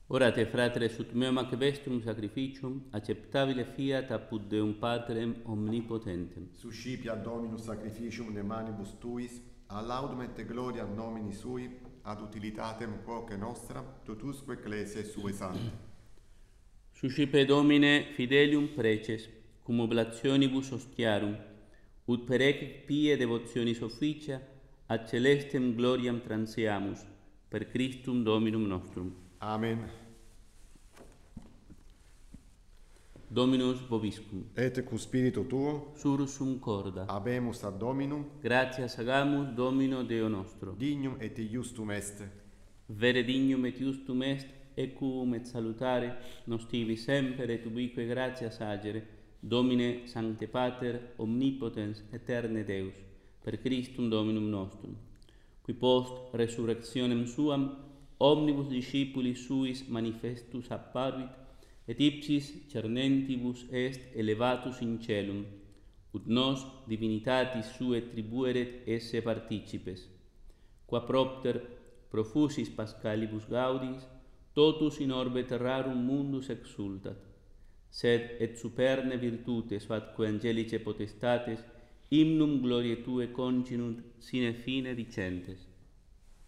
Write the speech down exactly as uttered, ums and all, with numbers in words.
Orate, fratres, ut meum ac vestrum sacrificium, acceptabile fiat apud Deum Patrem omnipotentem. Suscipia Dominus sacrificium de manibus tuis, a laudum et gloria nomini sui, ad utilitatem quoque nostra, totusque ecclesiae sue sante. Suscipe Domine fidelium preces, cum oblationibus ostiarum, ut per ec pie devotionis officia, ad celestem gloriam transeamus, per Christum Dominum nostrum. Amen. Dominus vobiscum. Et cu spiritu tuo, Sursum corda. habemus ad Dominum, Gratias agamus Domino Deo nostro. dignum et iustum est. Vere dignum et justum est, equum et salutare, nos tibi semper et ubique gratias agere, Domine Sancte Pater, omnipotens, eterne Deus, per Christum Dominum nostrum, qui post resurrectionem suam, omnibus discipulis suis manifestus apparuit, et ipsis cernentibus est elevatus in celum, ut nos divinitatis sue tribueret esse participes, qua propter profusis Pascalibus gaudis, totus in orbe terrarum mundus exultat, sed et superne virtutes fatque angelice potestates, hymnum gloriae Tue continunt sine fine dicentes.